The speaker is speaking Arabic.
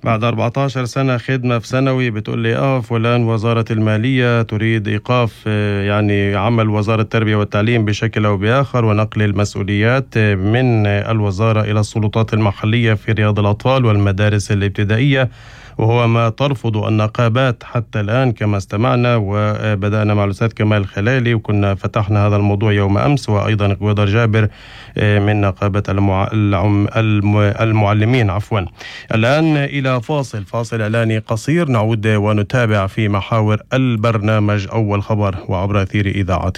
بعد 14 سنة خدمة في ثانوي بتقول لي فلان وزارة المالية تريد إيقاف يعني عمل وزارة التربية والتعليم بشكل أو بآخر، ونقل المسؤوليات من الوزارة إلى السلطات المحلية في رياض الأطفال والمدارس الابتدائية، وهو ما ترفض النقابات حتى الآن كما استمعنا. وبدأنا مع الأستاذ كمال خلالي وكنا فتحنا هذا الموضوع يوم أمس، وأيضا غويدر جابر من نقابة المعلمين عفوا. الآن إلى فاصل إعلاني قصير، نعود ونتابع في محاور البرنامج أول خبر وعبر أثير إذاعة